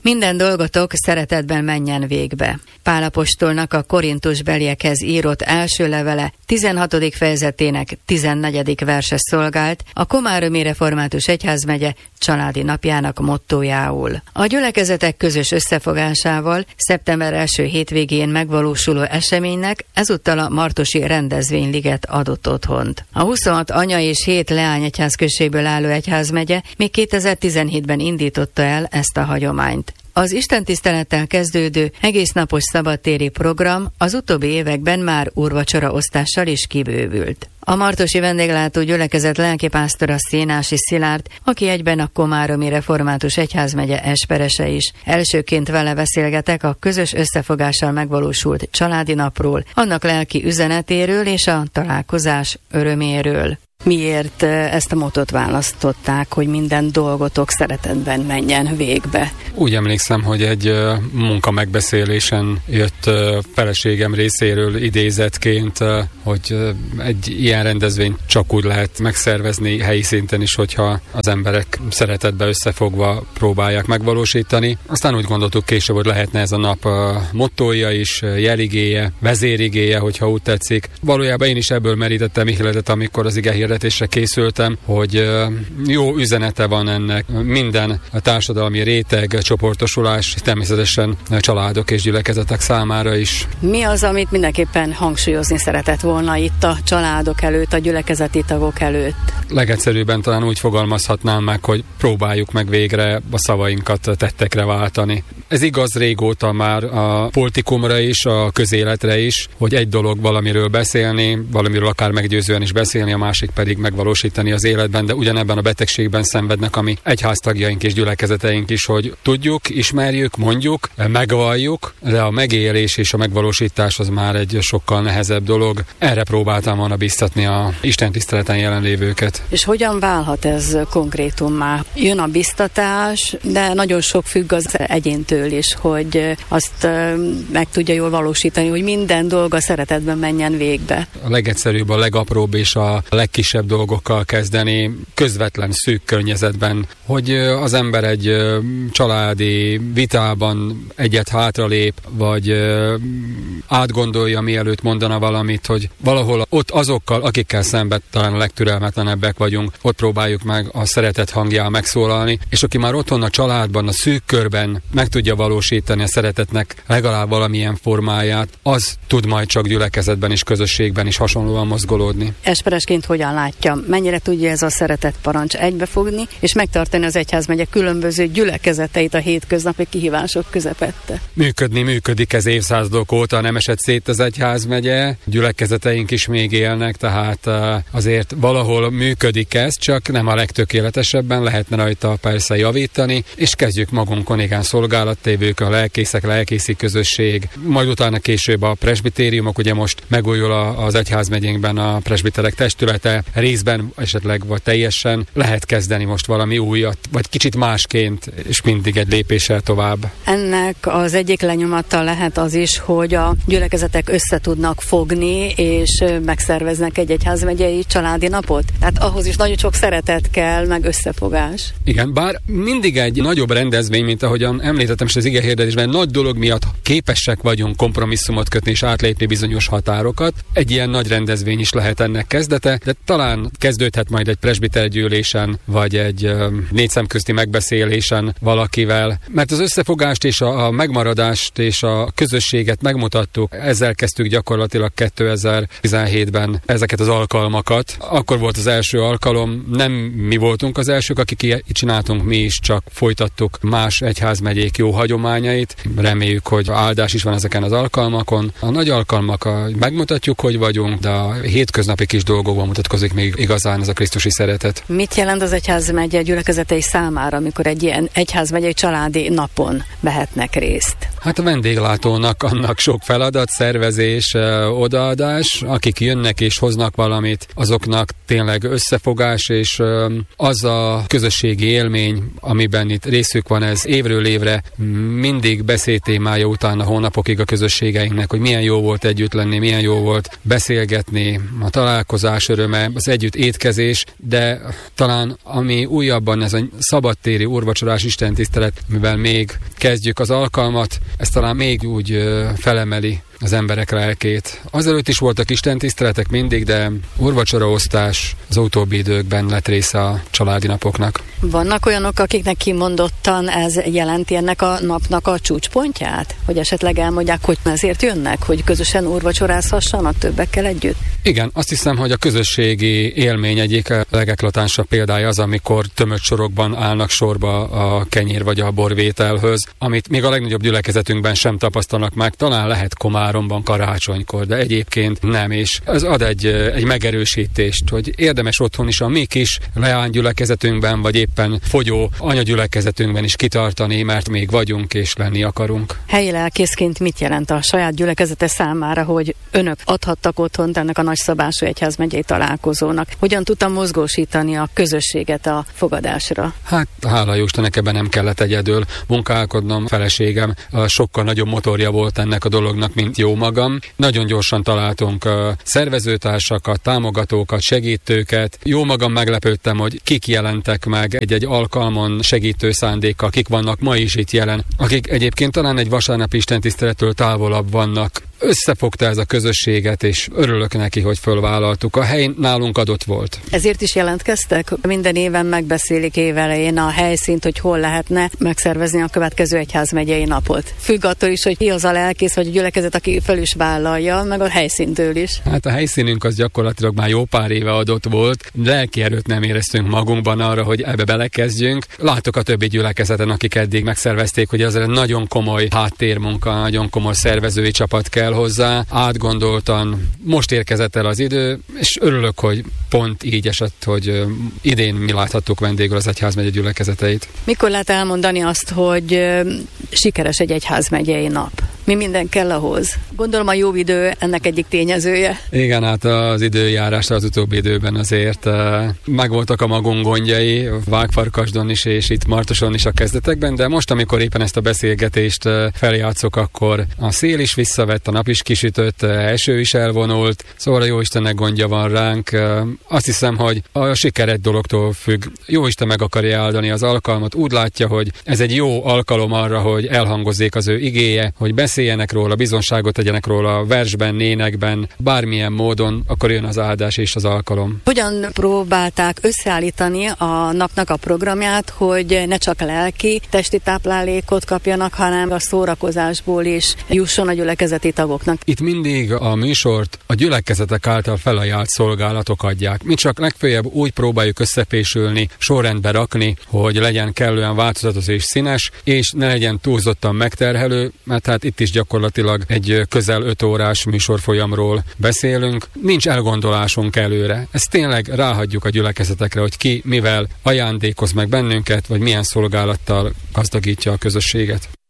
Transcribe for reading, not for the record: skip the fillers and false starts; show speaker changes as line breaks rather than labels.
Minden dolgotok szeretetben menjen végbe. Pál apostolnak a korintusbeliekhez írott első levele 16. fejezetének 14. verse szolgált a Komáromi Református Egyházmegye családi napjának mottójául. A gyülekezetek közös összefogásával szeptember első hétvégén megvalósuló eseménynek ezúttal a Martosi Rendezvényliget adott otthont. A 26 anya és 7 leány egyházközségből álló egyházmegye még 2017-ben indította el ezt a hagyományt. Az istentisztelettel kezdődő egésznapos szabadtéri program az utóbbi években már úrvacsora osztással is kibővült. A martosi vendéglátó gyülekezet lelkipásztora Szénási Szilárd, aki egyben a Komáromi Református Egyházmegye esperese is. Elsőként vele beszélgetek a közös összefogással megvalósult családi napról, annak lelki üzenetéről és a találkozás öröméről. Miért ezt a mottót választották, hogy minden dolgotok szeretetben menjen végbe?
Úgy emlékszem, hogy egy munka megbeszélésen jött feleségem részéről idézetként, hogy egy ilyen rendezvényt csak úgy lehet megszervezni helyi szinten is, hogyha az emberek szeretetbe összefogva próbálják megvalósítani. Aztán úgy gondoltuk később, hogy lehetne ez a nap mottója is, jeligéje, vezérigéje, hogyha úgy tetszik. Valójában én is ebből merítettem ihletet, amikor az igehirdetésre készültem, hogy jó üzenete van ennek. Minden társadalmi réteg, csoportosulás, természetesen családok és gyülekezetek számára is.
Mi az, amit mindenképpen hangsúlyozni szeretett volna itt a családok előtt, a gyülekezeti tagok előtt?
Legegyszerűbben talán úgy fogalmazhatnám meg, hogy próbáljuk meg végre a szavainkat tettekre váltani. Ez igaz régóta már a politikumra is, a közéletre is, hogy egy dolog valamiről beszélni, valamiről akár meggyőzően is beszélni, a másik pedig megvalósítani az életben, de ugyanebben a betegségben szenvednek a mi egyháztagjaink és gyülekezeteink is, hogy tudjuk, ismerjük, mondjuk, megvalljuk, de a megélés és a megvalósítás az már egy sokkal nehezebb dolog. Erre próbáltam volna biztatni a istentiszteleten jelenlévőket.
És hogyan válhat ez konkrétummá? Jön a biztatás, de nagyon sok függ az egyéntől is, hogy azt meg tudja jól valósítani, hogy minden dolga szeretetben menjen végbe.
A legegyszerűbb, a legapróbb és a legkisebb dolgokkal kezdeni, közvetlen szűk környezetben, hogy az ember egy családi vitában egyet hátralép, vagy átgondolja, mielőtt mondana valamit, hogy valahol ott azokkal, akikkel szemben talán a legtürelmetlenebbek vagyunk, ott próbáljuk meg a szeretet hangjával megszólalni, és aki már otthon a családban, a szűk körben meg tudja valósítani a szeretetnek legalább valamilyen formáját, az tud majd csak gyülekezetben és közösségben is hasonlóan mozgolódni.
Esperesként hogyan látja, mennyire tudja ez a szeretet parancs egybefogni, és megtartani az egyházmegye különböző gyülekezeteit a hétköznapi kihívások közepette?
Működik ez évszázadok óta, nem esett szét az egyházmegye, gyülekezeteink is még élnek, tehát azért valahol működik ez, csak nem a legtökéletesebben, lehetne rajta persze javítani, és kezdjük magunkon, igen, szolgálattévők, a lelkészek, lelkészi közösség, majd utána később a presbitériumok, ugye most megújul az egyházmegyénkben a presbiterek testülete, részben esetleg vagy teljesen lehet kezdeni most valami újat, vagy kicsit másként, és mindig egy lépéssel tovább.
Ennek az egyik lenyomata lehet az is, hogy a gyülekezetek össze tudnak fogni, és megszerveznek egy egyházmegyei családi napot. Tehát ahhoz is nagyon sok szeretet kell, meg összefogás.
Igen, bár mindig egy nagyobb rendezvény, mint ahogyan említettem is az igehirdetésben, nagy dolog miatt képesek vagyunk kompromisszumot kötni és átlépni bizonyos határokat. Egy ilyen nagy rendezvény is lehet ennek kezdete, de talán kezdődhet majd egy presbitergyűlésen, vagy egy négy szemközti megbeszélésen valakivel, mert az összefogást és a megmaradást és a közösséget megmutattuk. Ezzel kezdtük gyakorlatilag 2017-ben ezeket az alkalmakat. Akkor volt az első alkalom, nem mi voltunk az elsők, akik így csináltunk, mi is csak folytattuk más egyházmegyék jó hagyományait. Reméljük, hogy áldás is van ezeken az alkalmakon. A nagy alkalmak megmutatjuk, hogy vagyunk, de a hétköznapi kis dolgokban mutatkozik még igazán ez a krisztusi szeretet.
Mit jelent az egyházmegye gyülekezetei számára, amikor egy ilyen egyházmegyei családi napon vehetnek részt?
Hát a vendéglátónak annak sok feladat, szervezés, odaadás, akik jönnek és hoznak valamit, azoknak tényleg összefogás, és az a közösségi élmény, amiben itt részük van, ez évről évre mindig beszédtémája utána hónapokig a közösségeinknek, hogy milyen jó volt együtt lenni, milyen jó volt beszélgetni, a találkozás öröme, az együtt étkezés, de talán ami újabban ez a szabadtéri úrvacsorás istentisztelet tisztelet, mivel még kezdjük az alkalmat, ez talán még úgy felemeli az emberek lelkét. Azelőtt is voltak istentiszteletek mindig, de úrvacsoraosztás az utóbbi időkben lett része a családi napoknak.
Vannak olyanok, akiknek kimondottan ez jelenti ennek a napnak a csúcspontját? Hogy esetleg elmondják, hogy ezért jönnek, hogy közösen úrvacsorázhassanak többekkel együtt?
Igen, azt hiszem, hogy a közösségi élmény egyik legeklatánsabb példája az, amikor tömött sorokban állnak sorba a kenyér vagy a borvételhöz, amit még a legnagyobb gyülekezetünkben sem tapasztalnak meg, talán lehet Komáromban karácsonykor, de egyébként nem, és ez ad egy megerősítést, hogy érdemes otthon is a mi kis leánygyülekezetünkben, vagy éppen fogyó anyagyülekezetünkben is kitartani, mert még vagyunk és lenni akarunk.
Helyi lelkészként mit jelent a saját gyülekezete számára, hogy önök adhattak otthont ennek a nagyszabású egyházmegyei találkozónak? Hogyan tudtam mozgósítani a közösséget a fogadásra?
Hát, hála jó Istennek, ebben nem kellett egyedül munkálkodnom. Feleségem sokkal nagyobb motorja volt ennek a dolognak, mint jó magam. Nagyon gyorsan találtunk szervezőtársakat, támogatókat, segítőket. Jó magam meglepődtem, hogy kik jelentek meg egy-egy alkalmon segítő szándékkal, kik vannak ma is itt jelen, akik egyébként talán egy vasárnapi istentisztelettől távolabb vannak. Összefogta ez a közösséget, és örülök neki, hogy fölvállaltuk. A hely nálunk adott volt.
Ezért is jelentkeztek? Minden éven megbeszélik évelején a helyszínt, hogy hol lehetne megszervezni a következő egyházmegyei napot. Függ attól is, hogy ki az a lelkész, vagy a gyülekezet, aki fel is vállalja, meg a helyszíntől is.
Hát a helyszínünk az gyakorlatilag már jó pár éve adott volt. Lelki erőt nem éreztünk magunkban arra, hogy ebbe belekezdjünk. Látok a többi gyülekezeten, akik eddig megszervezték, hogy ez egy nagyon komoly háttérmunka, nagyon komoly szervezői csapat kell hozzá, átgondoltan. Most érkezett el az idő, és örülök, hogy pont így esett, hogy idén mi láthattuk vendégül az egyházmegye gyülekezeteit.
Mikor lehet elmondani azt, hogy sikeres egy egyházmegyei nap? Mi minden kell ahhoz? Gondolom a jó idő ennek egyik tényezője.
Igen, hát az időjárásra az utóbbi időben azért megvoltak a magunk gondjai, Vágfarkasdon is, és itt Martoson is a kezdetekben, de most, amikor éppen ezt a beszélgetést feljátszok, akkor a szél is visszavett, a nap is kisütött, eső is elvonult, szóval a Jóistennek gondja van ránk. Azt hiszem, hogy a siker egy dologtól függ. Jóisten meg akarja áldani az alkalmat, úgy látja, hogy ez egy jó alkalom arra, hogy elhangozzék az ő igéje, hogy beszéljenek róla, bizonságot tegyenek róla a versben, énekben, bármilyen módon, akkor jön az áldás és az alkalom.
Hogyan próbálták összeállítani a napnak a programját, hogy ne csak lelki, testi táplálékot kapjanak, hanem a szórakozásból is jusson a gyülekezeti tagoknak?
Itt mindig a műsort a gyülekezetek által felajánlt szolgálatok adják. Mi csak legfeljebb úgy próbáljuk összefésülni, sorrendbe rakni, hogy legyen kellően változatos és színes, és ne legyen túlzottan megterhelő, mert hát itt is gyakorlatilag egy közel 5 órás műsorfolyamról beszélünk. Nincs elgondolásunk előre. Ezt tényleg ráhagyjuk a gyülekezetekre, hogy ki mivel ajándékoz meg bennünket, vagy milyen szolgálattal gazdagítja a közösséget.